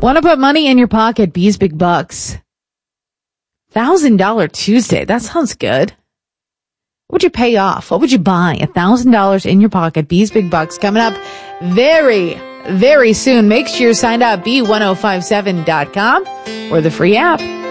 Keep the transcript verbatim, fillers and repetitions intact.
Want to put money in your pocket? Bees Big Bucks. Thousand dollar Tuesday. That sounds good. What would you pay off? What would you buy? A thousand dollars in your pocket. Bees Big Bucks coming up very, very soon. Make sure you're signed up. B ten fifty-seven dot com or the free app.